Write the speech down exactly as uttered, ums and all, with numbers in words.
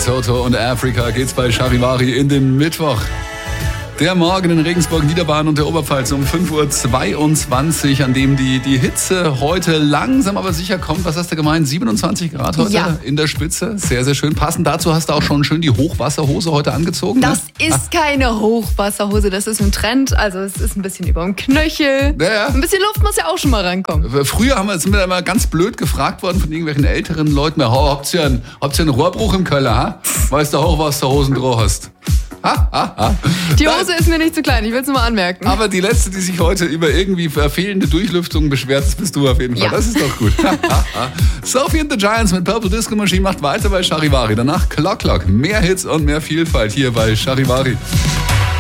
Toto und Africa geht's bei Charivari in den Mittwoch. Der Morgen in Regensburg, Niederbayern und der Oberpfalz um fünf Uhr zweiundzwanzig, an dem die, die Hitze heute langsam aber sicher kommt. Was hast du gemeint? siebenundzwanzig Grad heute ja. in der Spitze. Sehr, sehr schön. Passend dazu hast du auch schon schön die Hochwasserhose heute angezogen. Das ne? ist ah. keine Hochwasserhose, das ist ein Trend. Also es ist ein bisschen über dem Knöchel. Ja, ja. Ein bisschen Luft muss ja auch schon mal rankommen. Früher haben wir, sind wir immer ganz blöd gefragt worden von irgendwelchen älteren Leuten. Oh, habt ihr einen, habt ihr einen Rohrbruch im Keller, ha? Weil du Hochwasserhosen drauf hast. Ha, ha, ha. Die Hose ist mir nicht zu klein, ich will es nur mal anmerken. Aber die letzte, die sich heute über irgendwie fehlende Durchlüftung beschwert, das bist du auf jeden Fall. Ja. Das ist doch gut. Sophie and the Giants mit Purple Disco Machine macht weiter bei Charivari. Danach Clock Clock. Mehr Hits und mehr Vielfalt hier bei Charivari.